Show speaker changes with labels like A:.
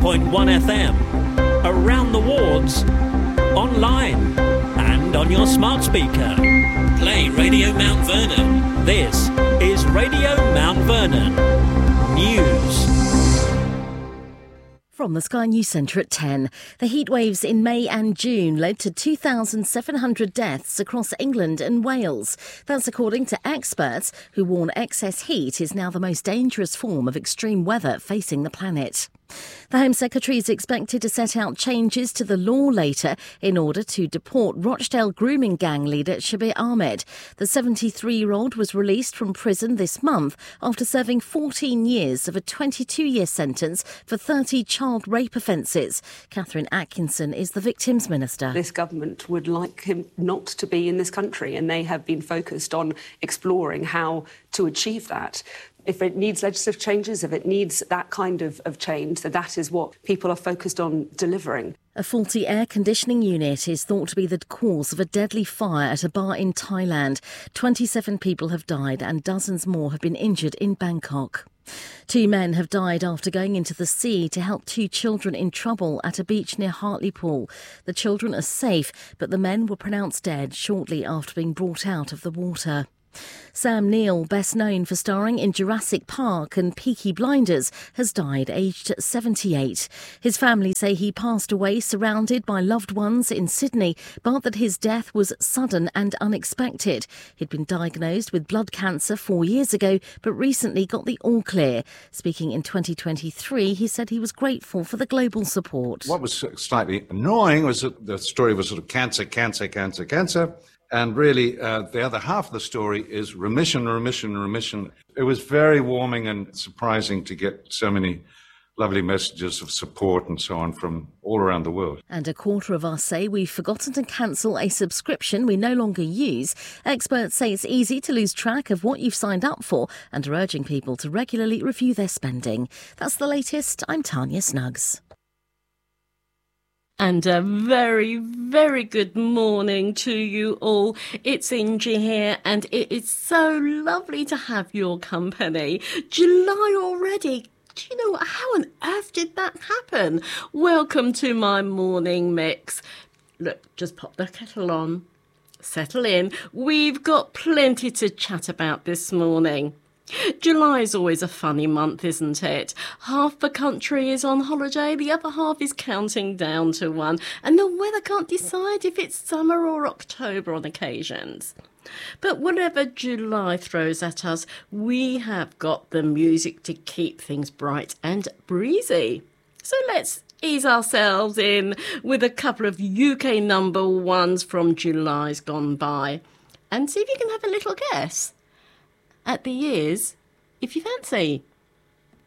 A: 101.1 FM, around the wards, online, and on your smart speaker. Play Radio Mount Vernon. This is Radio Mount Vernon News.
B: From the Sky News Centre at 10, the heatwaves in May and June led to 2,700 deaths across England and Wales. That's according to experts who warn excess heat is now the most dangerous form of extreme weather facing the planet. The Home Secretary is expected to set out changes to the law later in order to deport Rochdale grooming gang leader Shabir Ahmed. The 73-year-old was released from prison this month after serving 14 years of a 22-year sentence for 30 child rape offences. Catherine Atkinson is the Victims Minister.
C: This government would like him not to be in this country, and they have been focused on exploring how to achieve that. If it needs legislative changes, if it needs that kind of change, then that is what people are focused on delivering.
B: A faulty air conditioning unit is thought to be the cause of a deadly fire at a bar in Thailand. 27 people have died and dozens more have been injured in Bangkok. 2 men have died after going into the sea to help 2 children in trouble at a beach near Hartlepool. The children are safe, but the men were pronounced dead shortly after being brought out of the water. Sam Neill, best known for starring in Jurassic Park and Peaky Blinders, has died aged 78. His family say he passed away surrounded by loved ones in Sydney, but that his death was sudden and unexpected. He'd been diagnosed with blood cancer 4 years ago, but recently got the all clear. Speaking in 2023, he said he was grateful for the global support.
D: What was slightly annoying was that the story was sort of cancer. And really, the other half of the story is remission. It was very warming and surprising to get so many lovely messages of support and so on from all around the world.
B: And a quarter of us say we've forgotten to cancel a subscription we no longer use. Experts say it's easy to lose track of what you've signed up for and are urging people to regularly review their spending. That's the latest. I'm Tanya Snuggs.
E: And a very, very good morning to you all. It's Ingy here, and it is so lovely to have your company. July already. Do you know how on earth did that happen? Welcome to my morning mix. Look, just pop the kettle on. Settle in. We've got plenty to chat about this morning. July is always a funny month, isn't it? Half the country is on holiday, the other half is counting down to one, and the weather can't decide if it's summer or October on occasions. But whatever July throws at us, we have got the music to keep things bright and breezy. So let's ease ourselves in with a couple of UK number ones from July's gone by, and see if you can have a little guess at the years, if you fancy.